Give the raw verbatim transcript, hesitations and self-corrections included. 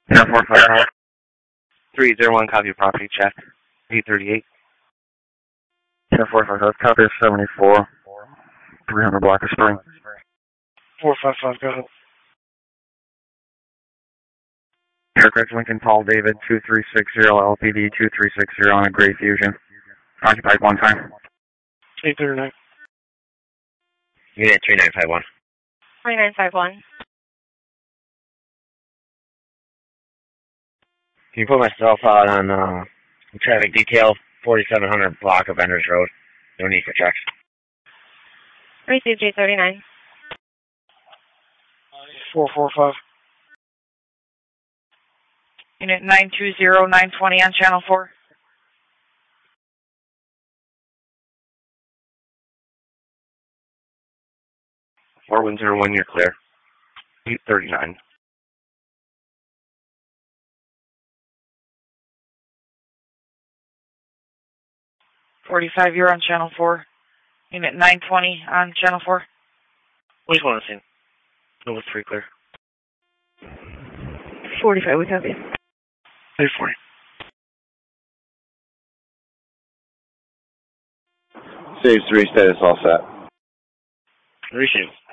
ten four five. three zero one, copy property check. eight thirty-eight. ten four five, copy seventy-four. three hundred block of Spring. four five five, go ahead. Aircraft Lincoln Paul David two three six zero, L P D two three six zero on a Gray Fusion. Occupied one time. eight thirty-nine. Unit three nine five one. three nine five one. Can you put myself out on uh, traffic detail, forty-seven hundred block of Vendors Road? No need for checks. Received eight thirty-nine. four four five. Unit nine two zero, nine twenty on channel four. four one zero one, you're clear. eight thirty-nine. forty-five, you're on channel four. Unit nine twenty on channel four. Please want to see. Nova three clear. forty-five, we copy. eight forty. Save three, status all set. Receive.